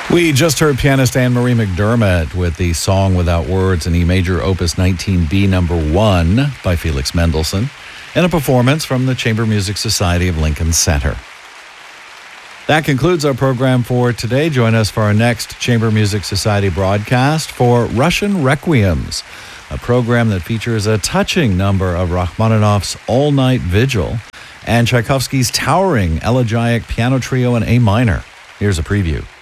We just heard pianist Anne-Marie McDermott with the Song Without Words in E major opus 19B number 1 by Felix Mendelssohn, and a performance from the Chamber Music Society of Lincoln Center. That concludes our program for today. Join us for our next Chamber Music Society broadcast for Russian Requiems, a program that features a touching number of Rachmaninoff's All-Night Vigil and Tchaikovsky's towering elegiac piano trio in A minor. Here's a preview.